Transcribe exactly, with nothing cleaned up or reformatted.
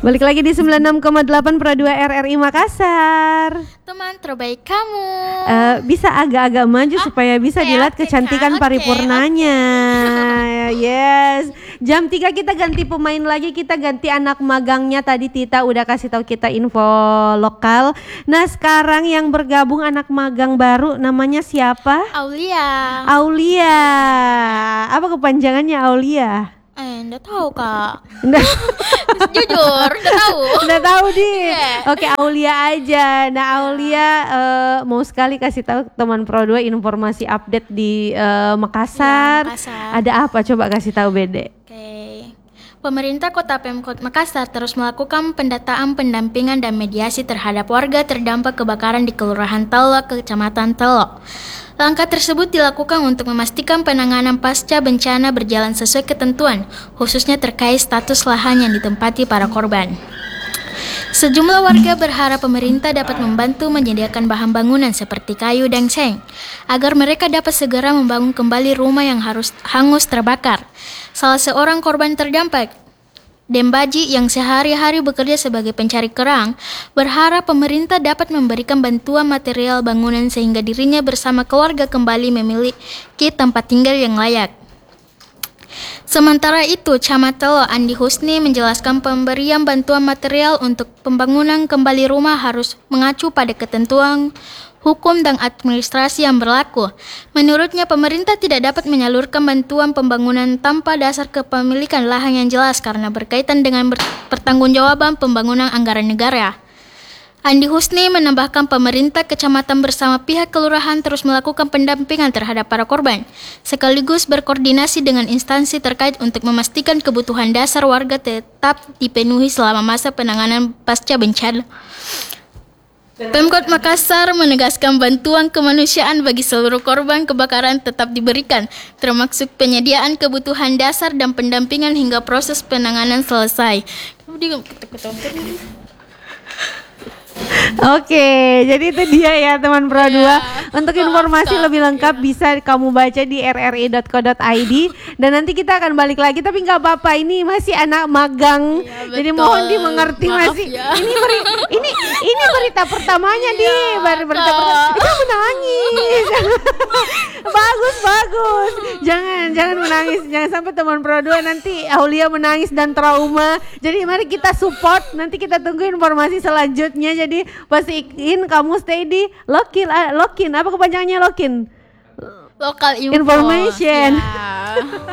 Balik lagi di sembilan puluh enam koma delapan Pro dua R R I Makassar. Teman terbaik kamu. Uh, bisa agak-agak maju oh, supaya bisa okay, dilihat okay, kecantikan okay, paripurnanya. Okay. Yes. Jam tiga kita ganti pemain lagi, kita ganti anak magangnya. Tadi Tita udah kasih tahu kita info lokal. Nah, sekarang yang bergabung anak magang baru namanya siapa? Aulia. Aulia. Apa kepanjangannya Aulia? Eh, enggak tahu kak. Jujur, enggak tahu. Enggak tahu di. Yeah. Oke, Aulia aja. Nah, Aulia uh, mau sekali kasih tahu teman Pro dua informasi update di uh, Makassar. Yeah, Makassar. Ada apa? Coba kasih tahu Bede. Oke. Okay. Pemerintah Kota Pemkot Makassar terus melakukan pendataan, pendampingan dan mediasi terhadap warga terdampak kebakaran di Kelurahan Telok, Kecamatan Telok. Langkah tersebut dilakukan untuk memastikan penanganan pasca bencana berjalan sesuai ketentuan, khususnya terkait status lahan yang ditempati para korban. Sejumlah warga berharap pemerintah dapat membantu menyediakan bahan bangunan seperti kayu dan seng, agar mereka dapat segera membangun kembali rumah yang harus hangus terbakar. Salah seorang korban terdampak, Dembaji yang sehari-hari bekerja sebagai pencari kerang, berharap pemerintah dapat memberikan bantuan material bangunan sehingga dirinya bersama keluarga kembali memiliki tempat tinggal yang layak. Sementara itu, Camat Telok Andi Husni menjelaskan pemberian bantuan material untuk pembangunan kembali rumah harus mengacu pada ketentuan hukum dan administrasi yang berlaku. Menurutnya, pemerintah tidak dapat menyalurkan bantuan pembangunan tanpa dasar kepemilikan lahan yang jelas karena berkaitan dengan ber- pertanggungjawaban pembangunan anggaran negara. Andi Husni menambahkan pemerintah kecamatan bersama pihak kelurahan terus melakukan pendampingan terhadap para korban, sekaligus berkoordinasi dengan instansi terkait untuk memastikan kebutuhan dasar warga tetap dipenuhi selama masa penanganan pasca bencana. Pemkot Makassar menegaskan bantuan kemanusiaan bagi seluruh korban kebakaran tetap diberikan, termasuk penyediaan kebutuhan dasar dan pendampingan hingga proses penanganan selesai. Oke, jadi itu dia ya teman Pro dua. Yeah. Untuk informasi lebih lengkap yeah. bisa kamu baca di r r i dot co dot i d. Dan nanti kita akan balik lagi, tapi nggak apa-apa, ini masih anak magang. Yeah, jadi mohon dimengerti. Maaf masih. Ya. Ini beri, ini ini berita pertamanya yeah, di berita pertama. Kita menangis. bagus bagus. Jangan jangan menangis, jangan sampai teman Pro dua nanti Aulia menangis dan trauma. Jadi mari kita support. Nanti kita tunggu informasi selanjutnya. Jadi pastiin kamu stay di Lokin, uh, Lokin apa kepanjangannya Lokin? Local info. Information. Yeah.